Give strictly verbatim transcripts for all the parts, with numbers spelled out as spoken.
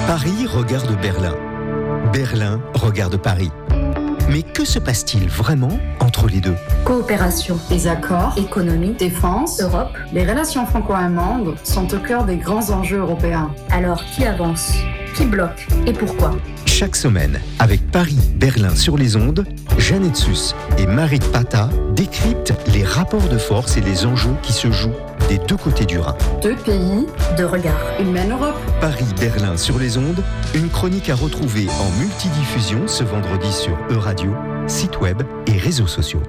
Paris regarde Berlin. Berlin regarde Paris. Mais que se passe-t-il vraiment entre les deux ? Coopération, les accords, économie, défense, Europe. Les relations franco-allemandes sont au cœur des grands enjeux européens. Alors, qui avance ? Qui bloque ? Et pourquoi ? Chaque semaine, avec Paris-Berlin sur les ondes, Jeannette Susse et Marie Pata décryptent les rapports de force et les enjeux qui se jouent des deux côtés du Rhin. Deux pays, deux regards. une même Europe. Paris-Berlin sur les ondes, une chronique à retrouver en multidiffusion ce vendredi sur Euradio, site web et réseaux sociaux.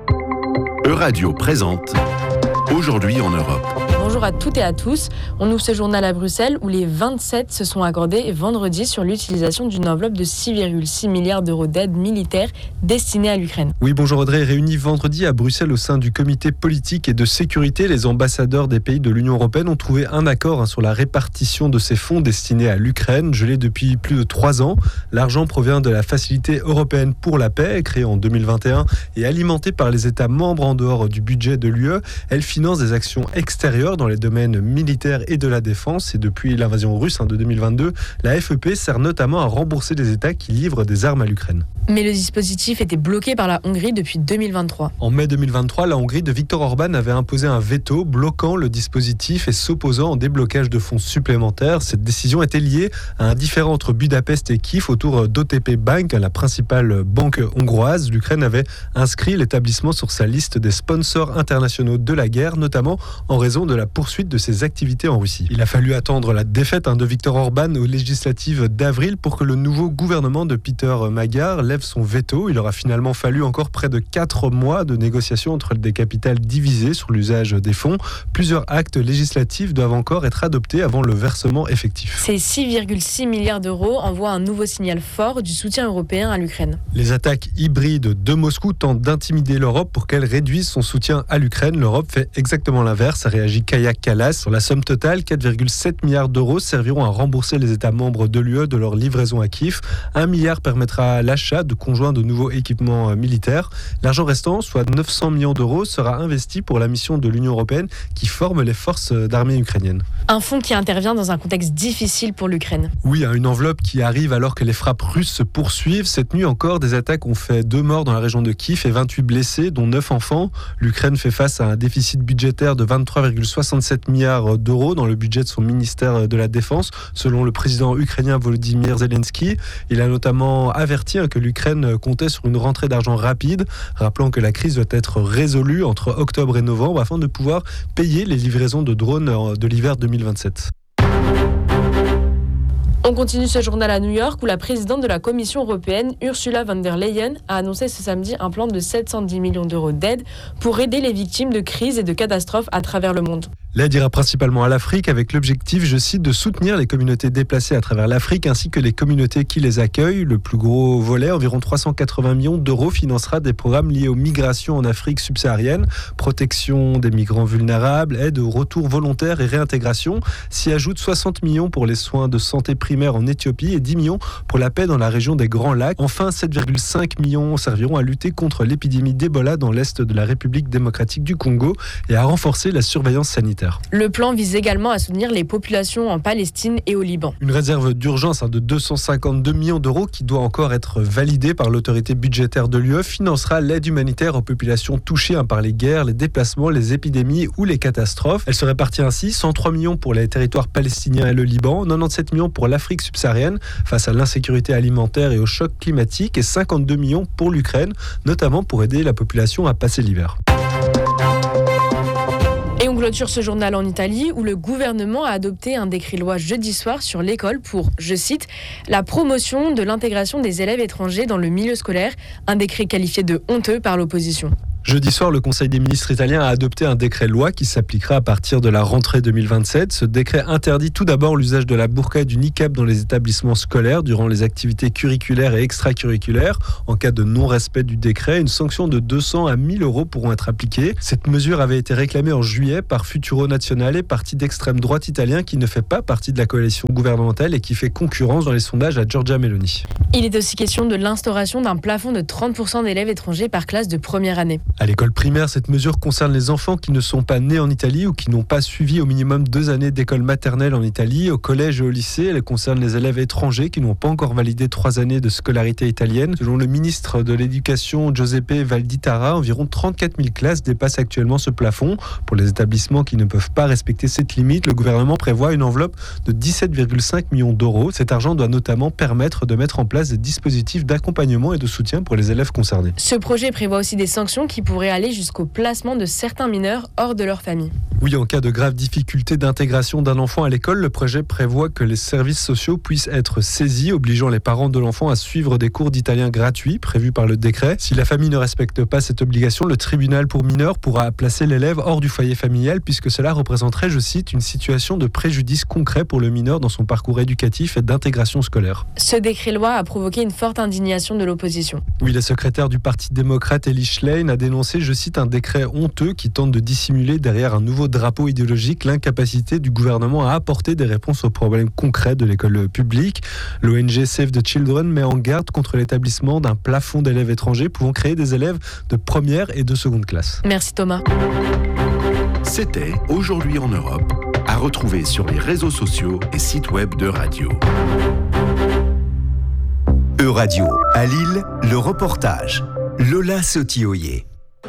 Euradio présente Aujourd'hui en Europe. Bonjour à toutes et à tous. On ouvre ce journal à Bruxelles où les vingt-sept se sont accordés vendredi sur l'utilisation d'une enveloppe de six virgule six milliards d'euros d'aide militaire destinée à l'Ukraine. Oui, bonjour Audrey. Réunis vendredi à Bruxelles au sein du comité politique et de sécurité, les ambassadeurs des pays de l'Union européenne ont trouvé un accord sur la répartition de ces fonds destinés à l'Ukraine, gelés depuis plus de trois ans. L'argent provient de la Facilité européenne pour la paix, créée en deux mille vingt et un et alimentée par les États membres en dehors du budget de l'U E. Elle finance des actions extérieures dans les domaines militaires et de la défense. Et depuis l'invasion russe de deux mille vingt-deux, la F E P sert notamment à rembourser les États qui livrent des armes à l'Ukraine. Mais le dispositif était bloqué par la Hongrie depuis deux mille vingt-trois. En mai deux mille vingt-trois, la Hongrie de Viktor Orban avait imposé un veto bloquant le dispositif et s'opposant au déblocage de fonds supplémentaires. Cette décision était liée à un différend entre Budapest et Kiev autour d'O T P Bank, la principale banque hongroise. L'Ukraine avait inscrit l'établissement sur sa liste des sponsors internationaux de la guerre, notamment en raison de la poursuite de ses activités en Russie. Il a fallu attendre la défaite de Viktor Orban aux législatives d'avril pour que le nouveau gouvernement de Peter Magyar lève son veto. Il aura finalement fallu encore près de quatre mois de négociations entre des capitales divisées sur l'usage des fonds. Plusieurs actes législatifs doivent encore être adoptés avant le versement effectif. Ces six virgule six milliards d'euros envoient un nouveau signal fort du soutien européen à l'Ukraine. Les attaques hybrides de Moscou tentent d'intimider l'Europe pour qu'elle réduise son soutien à l'Ukraine. L'Europe fait exactement l'inverse, a réagi Kaja Kallas. Sur la somme totale, quatre virgule sept milliards d'euros serviront à rembourser les États membres de l'U E de leur livraison à Kiev. Un milliard permettra l'achat de conjoints de nouveaux équipements militaires. L'argent restant, soit neuf cents millions d'euros, sera investi pour la mission de l'Union européenne qui forme les forces d'armée ukrainiennes. Un fonds qui intervient dans un contexte difficile pour l'Ukraine. Oui, une enveloppe qui arrive alors que les frappes russes se poursuivent. Cette nuit encore, des attaques ont fait deux morts dans la région de Kiev et vingt-huit blessés, dont neuf enfants. L'Ukraine fait face à un déficit budgétaire de vingt-trois virgule soixante-sept milliards d'euros dans le budget de son ministère de la Défense, selon le président ukrainien Volodymyr Zelensky. Il a notamment averti que l'Ukraine comptait sur une rentrée d'argent rapide, rappelant que la crise doit être résolue entre octobre et novembre afin de pouvoir payer les livraisons de drones de l'hiver deux mille vingt-sept. On continue ce journal à New York où la présidente de la Commission européenne, Ursula von der Leyen, a annoncé ce samedi un plan de sept cent dix millions d'euros d'aide pour aider les victimes de crises et de catastrophes à travers le monde. L'aide ira principalement à l'Afrique avec l'objectif, je cite, de soutenir les communautés déplacées à travers l'Afrique ainsi que les communautés qui les accueillent. Le plus gros volet, environ trois cent quatre-vingts millions d'euros, financera des programmes liés aux migrations en Afrique subsaharienne, protection des migrants vulnérables, aide au retour volontaire et réintégration. S'y ajoutent soixante millions pour les soins de santé primaire en Éthiopie et dix millions pour la paix dans la région des Grands Lacs. Enfin, sept virgule cinq millions serviront à lutter contre l'épidémie d'Ebola dans l'est de la République démocratique du Congo et à renforcer la surveillance sanitaire. Le plan vise également à soutenir les populations en Palestine et au Liban. Une réserve d'urgence de deux cent cinquante-deux millions d'euros qui doit encore être validée par l'autorité budgétaire de l'U E financera l'aide humanitaire aux populations touchées par les guerres, les déplacements, les épidémies ou les catastrophes. Elle se répartit ainsi cent trois millions pour les territoires palestiniens et le Liban, quatre-vingt-dix-sept millions pour l'Afrique subsaharienne face à l'insécurité alimentaire et au choc climatique et cinquante-deux millions pour l'Ukraine, notamment pour aider la population à passer l'hiver. Et on clôture ce journal en Italie où le gouvernement a adopté un décret-loi jeudi soir sur l'école pour, je cite, la promotion de l'intégration des élèves étrangers dans le milieu scolaire, un décret qualifié de honteux par l'opposition. Jeudi soir, le Conseil des ministres italien a adopté un décret-loi qui s'appliquera à partir de la rentrée deux mille vingt-sept. Ce décret interdit tout d'abord l'usage de la burqa et du niqab dans les établissements scolaires durant les activités curriculaires et extracurriculaires. En cas de non-respect du décret, une sanction de deux cents à mille euros pourront être appliquées. Cette mesure avait été réclamée en juillet par Futuro Nazionale, parti d'extrême droite italien qui ne fait pas partie de la coalition gouvernementale et qui fait concurrence dans les sondages à Giorgia Meloni. Il est aussi question de l'instauration d'un plafond de trente pour cent d'élèves étrangers par classe de première année. À l'école primaire, cette mesure concerne les enfants qui ne sont pas nés en Italie ou qui n'ont pas suivi au minimum deux années d'école maternelle en Italie. Au collège et au lycée, elle concerne les élèves étrangers qui n'ont pas encore validé trois années de scolarité italienne. Selon le ministre de l'Éducation, Giuseppe Valditara, environ trente-quatre mille classes dépassent actuellement ce plafond. Pour les établissements qui ne peuvent pas respecter cette limite, le gouvernement prévoit une enveloppe de dix-sept virgule cinq millions d'euros. Cet argent doit notamment permettre de mettre en place des dispositifs d'accompagnement et de soutien pour les élèves concernés. Ce projet prévoit aussi des sanctions qui pourrait aller jusqu'au placement de certains mineurs hors de leur famille. Oui, en cas de grave difficulté d'intégration d'un enfant à l'école, le projet prévoit que les services sociaux puissent être saisis, obligeant les parents de l'enfant à suivre des cours d'italien gratuits prévus par le décret. Si la famille ne respecte pas cette obligation, le tribunal pour mineurs pourra placer l'élève hors du foyer familial puisque cela représenterait, je cite, une situation de préjudice concret pour le mineur dans son parcours éducatif et d'intégration scolaire. Ce décret-loi a provoqué une forte indignation de l'opposition. Oui, la secrétaire du Parti démocrate, Elly Schlein, a dénoncé, je cite, un décret honteux qui tente de dissimuler derrière un nouveau drapeau idéologique l'incapacité du gouvernement à apporter des réponses aux problèmes concrets de l'école publique. L'O N G Save the Children met en garde contre l'établissement d'un plafond d'élèves étrangers pouvant créer des élèves de première et de seconde classe. Merci Thomas. C'était Aujourd'hui en Europe, à retrouver sur les réseaux sociaux et sites web de Radio. Euradio, à Lille, le reportage. Lola Sotioyer.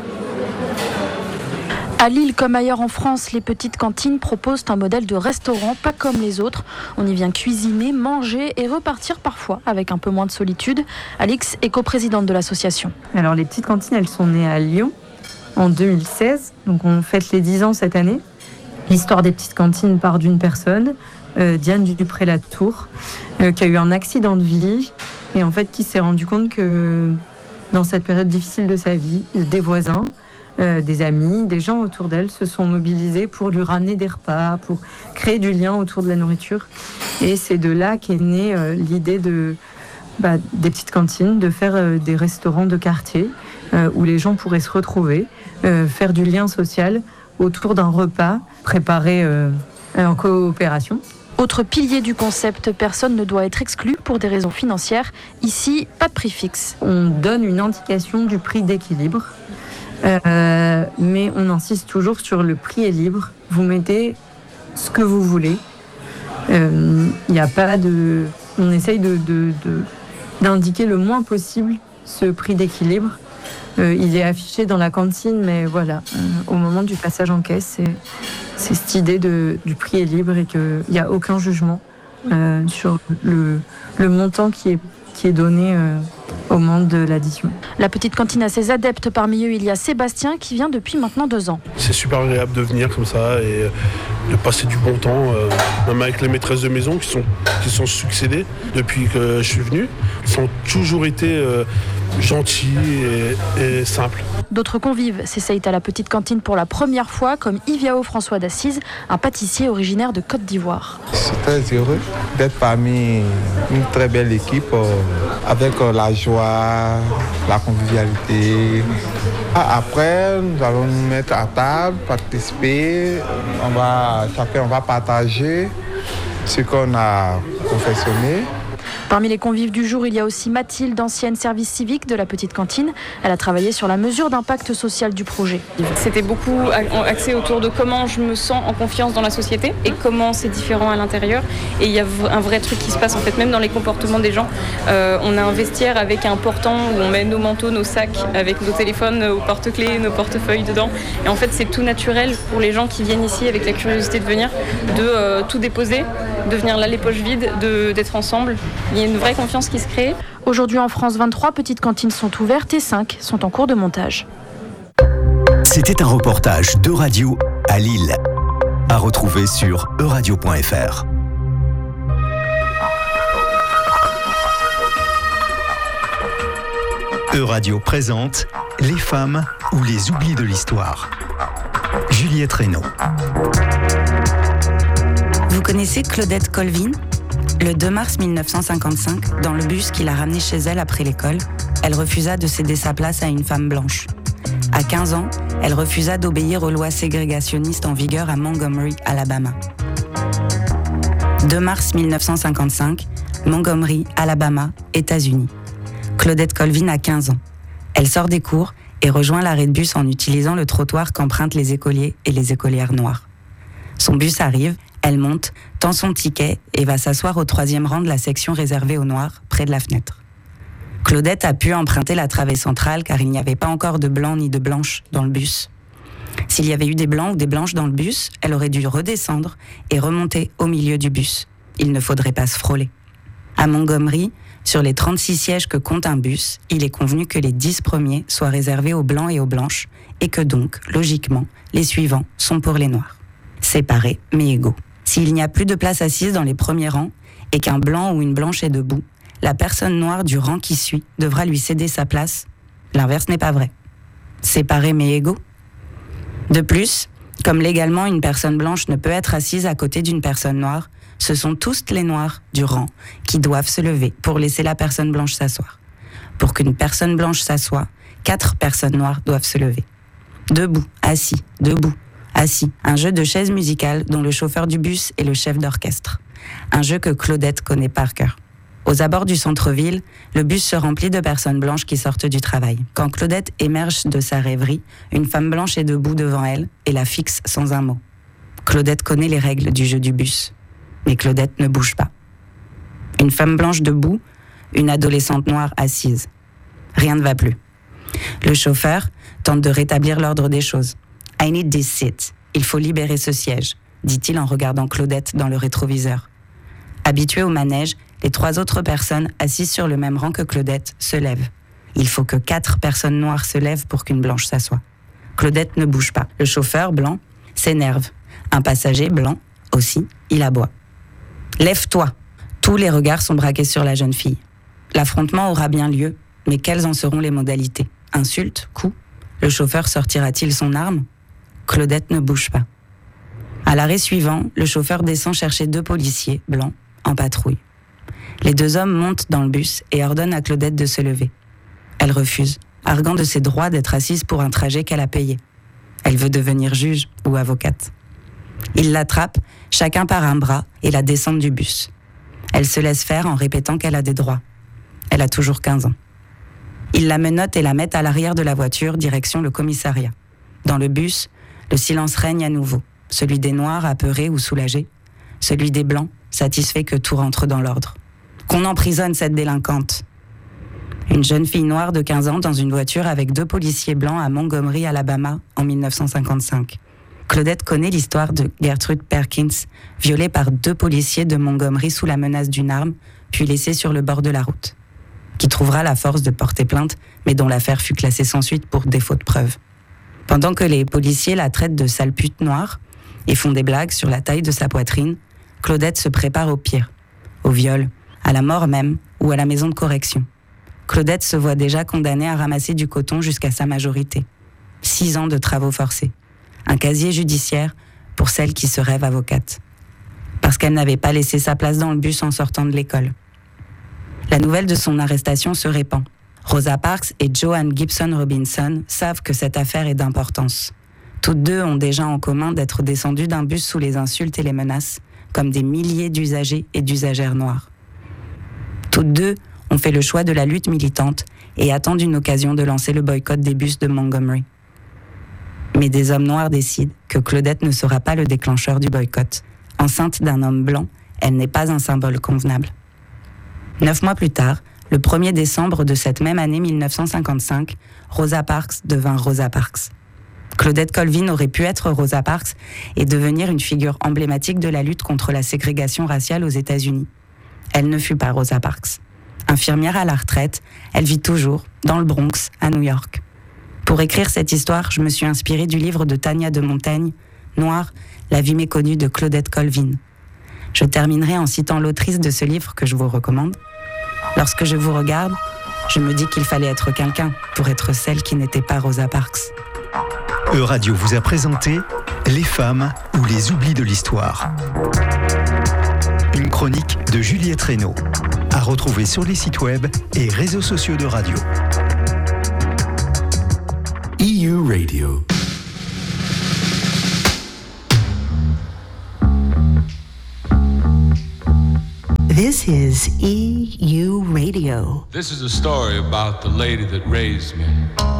À Lille, comme ailleurs en France, les petites cantines proposent un modèle de restaurant pas comme les autres. On y vient cuisiner, manger et repartir parfois avec un peu moins de solitude. Alix est coprésidente de l'association. Alors les petites cantines, elles sont nées à Lyon en deux mille seize. Donc on fête les dix ans cette année. L'histoire des petites cantines part d'une personne, euh, Diane Dupré-Latour, euh, qui a eu un accident de vie et en fait qui s'est rendu compte que dans cette période difficile de sa vie, des voisins, Euh, des amis, des gens autour d'elle se sont mobilisés pour lui ramener des repas, pour créer du lien autour de la nourriture. Et c'est de là qu'est née euh, l'idée de, bah, des petites cantines, de faire euh, des restaurants de quartier euh, où les gens pourraient se retrouver, euh, faire du lien social autour d'un repas préparé euh, en coopération. Autre pilier du concept, personne ne doit être exclu pour des raisons financières. Ici, pas de prix fixe. On donne une indication du prix d'équilibre. Euh, mais on insiste toujours sur le prix est libre. Vous mettez ce que vous voulez. Il euh, n'y a pas de. On essaye de, de, de, d'indiquer le moins possible ce prix d'équilibre. Euh, il est affiché dans la cantine, mais voilà, euh, au moment du passage en caisse, c'est, c'est cette idée de, du prix est libre et qu'il n'y a aucun jugement euh, sur le, le montant qui est, qui est donné. Euh, au moment de l'addition. La petite cantine a ses adeptes. Parmi eux, il y a Sébastien qui vient depuis maintenant deux ans. C'est super agréable de venir comme ça et de passer du bon temps, euh, même avec les maîtresses de maison qui sont, qui sont succédées depuis que je suis venu. Ils ont toujours été euh, gentils et, et simples. D'autres convives s'essayent à la petite cantine pour la première fois, comme Yviao François d'Assise, un pâtissier originaire de Côte d'Ivoire. Je suis très heureux d'être parmi une très belle équipe euh, avec euh, la joie, la convivialité. Après, nous allons nous mettre à table, participer. On va, chacun on va partager ce qu'on a confectionné. Parmi les convives du jour, il y a aussi Mathilde, ancienne service civique de la petite cantine. Elle a travaillé sur la mesure d'impact social du projet. C'était beaucoup axé autour de comment je me sens en confiance dans la société et comment c'est différent à l'intérieur. Et il y a un vrai truc qui se passe en fait, même dans les comportements des gens. Euh, on a un vestiaire avec un portant où on met nos manteaux, nos sacs, avec nos téléphones, nos porte-clés, nos portefeuilles dedans. Et en fait, c'est tout naturel pour les gens qui viennent ici avec la curiosité de venir, de euh, tout déposer, de venir là les poches vides, de, d'être ensemble. Il y a une vraie confiance qui se crée. Aujourd'hui en France, vingt-trois petites cantines sont ouvertes et cinq sont en cours de montage. C'était un reportage d'Euradio à Lille, à retrouver sur euradio point f r. Euradio présente Les femmes ou les oublis de l'histoire. Juliette Reynaud. Vous connaissez Claudette Colvin ? Le deux mars mille neuf cent cinquante-cinq, dans le bus qui l'a ramenée chez elle après l'école, elle refusa de céder sa place à une femme blanche. À quinze ans, elle refusa d'obéir aux lois ségrégationnistes en vigueur à Montgomery, Alabama. deux mars mille neuf cent cinquante-cinq, Montgomery, Alabama, États-Unis. Claudette Colvin a quinze ans. Elle sort des cours et rejoint l'arrêt de bus en utilisant le trottoir qu'empruntent les écoliers et les écolières noirs. Son bus arrive, elle monte, tend son ticket et va s'asseoir au troisième rang de la section réservée aux noirs, près de la fenêtre. Claudette a pu emprunter la travée centrale car il n'y avait pas encore de blancs ni de blanches dans le bus. S'il y avait eu des blancs ou des blanches dans le bus, elle aurait dû redescendre et remonter au milieu du bus. Il ne faudrait pas se frôler. À Montgomery, sur les trente-six sièges que compte un bus, il est convenu que les dix premiers soient réservés aux blancs et aux blanches et que donc, logiquement, les suivants sont pour les noirs. Séparés mais égaux. S'il n'y a plus de place assise dans les premiers rangs et qu'un blanc ou une blanche est debout, la personne noire du rang qui suit devra lui céder sa place. L'inverse n'est pas vrai. Séparés mais égaux. De plus, comme légalement une personne blanche ne peut être assise à côté d'une personne noire, ce sont tous les noirs du rang qui doivent se lever pour laisser la personne blanche s'asseoir. Pour qu'une personne blanche s'assoie, quatre personnes noires doivent se lever. Debout, assis, debout, assis. Un jeu de chaises musicales dont le chauffeur du bus est le chef d'orchestre. Un jeu que Claudette connaît par cœur. Aux abords du centre-ville, le bus se remplit de personnes blanches qui sortent du travail. Quand Claudette émerge de sa rêverie, une femme blanche est debout devant elle et la fixe sans un mot. Claudette connaît les règles du jeu du bus. Mais Claudette ne bouge pas. Une femme blanche debout, une adolescente noire assise. Rien ne va plus. Le chauffeur tente de rétablir l'ordre des choses. « I need this seat. Il faut libérer ce siège », dit-il en regardant Claudette dans le rétroviseur. Habituée au manège, les trois autres personnes assises sur le même rang que Claudette se lèvent. Il faut que quatre personnes noires se lèvent pour qu'une blanche s'assoie. Claudette ne bouge pas. Le chauffeur blanc s'énerve. Un passager blanc aussi, il aboie. « Lève-toi !» Tous les regards sont braqués sur la jeune fille. L'affrontement aura bien lieu, mais quelles en seront les modalités ? Insultes, coups ? Le chauffeur sortira-t-il son arme ? Claudette ne bouge pas. À l'arrêt suivant, le chauffeur descend chercher deux policiers blancs en patrouille. Les deux hommes montent dans le bus et ordonnent à Claudette de se lever. Elle refuse, arguant de ses droits d'être assise pour un trajet qu'elle a payé. Elle veut devenir juge ou avocate. Ils l'attrapent, chacun par un bras, et la descendent du bus. Elle se laisse faire en répétant qu'elle a des droits. Elle a toujours quinze ans. Ils la menottent et la mettent à l'arrière de la voiture, direction le commissariat. Dans le bus, le silence règne à nouveau. Celui des noirs apeurés ou soulagés. Celui des blancs satisfait que tout rentre dans l'ordre. Qu'on emprisonne cette délinquante. Une jeune fille noire de quinze ans dans une voiture avec deux policiers blancs à Montgomery, Alabama, en dix-neuf cent cinquante-cinq. Claudette connaît l'histoire de Gertrude Perkins, violée par deux policiers de Montgomery sous la menace d'une arme, puis laissée sur le bord de la route, qui trouvera la force de porter plainte, mais dont l'affaire fut classée sans suite pour défaut de preuve. Pendant que les policiers la traitent de sale pute noire et font des blagues sur la taille de sa poitrine, Claudette se prépare au pire, au viol, à la mort même ou à la maison de correction. Claudette se voit déjà condamnée à ramasser du coton jusqu'à sa majorité. Six ans de travaux forcés. Un casier judiciaire pour celle qui se rêve avocate. Parce qu'elle n'avait pas laissé sa place dans le bus en sortant de l'école. La nouvelle de son arrestation se répand. Rosa Parks et Joanne Gibson Robinson savent que cette affaire est d'importance. Toutes deux ont déjà en commun d'être descendues d'un bus sous les insultes et les menaces, comme des milliers d'usagers et d'usagères noirs. Toutes deux ont fait le choix de la lutte militante et attendent une occasion de lancer le boycott des bus de Montgomery. Mais des hommes noirs décident que Claudette ne sera pas le déclencheur du boycott. Enceinte d'un homme blanc, elle n'est pas un symbole convenable. Neuf mois plus tard, le premier décembre de cette même année dix-neuf cent cinquante-cinq, Rosa Parks devint Rosa Parks. Claudette Colvin aurait pu être Rosa Parks et devenir une figure emblématique de la lutte contre la ségrégation raciale aux États-Unis. Elle ne fut pas Rosa Parks. Infirmière à la retraite, elle vit toujours dans le Bronx, à New York. Pour écrire cette histoire, je me suis inspirée du livre de Tania de Montaigne, Noir, la vie méconnue de Claudette Colvin. Je terminerai en citant l'autrice de ce livre que je vous recommande. Lorsque je vous regarde, je me dis qu'il fallait être quelqu'un pour être celle qui n'était pas Rosa Parks. E-Radio vous a présenté Les femmes ou les oublis de l'histoire. Une chronique de Juliette Reynaud, à retrouver sur les sites web et réseaux sociaux de radio. E U Radio. This is E U Radio. This is a story about the lady that raised me.